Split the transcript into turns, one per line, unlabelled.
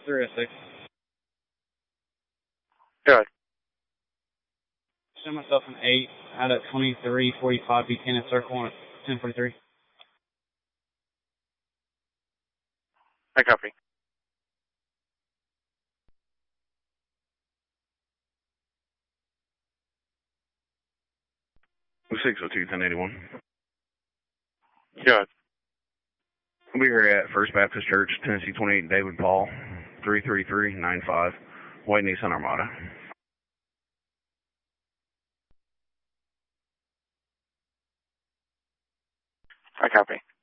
306.
Good.
Show myself an 8 out at 2345 Buchanan Circle on 1043.
I copy.
Oh, 602, 1081.
Good.
We are at First Baptist Church, Tennessee 28, David Paul, 33395, White Nissan Armada.
I copy.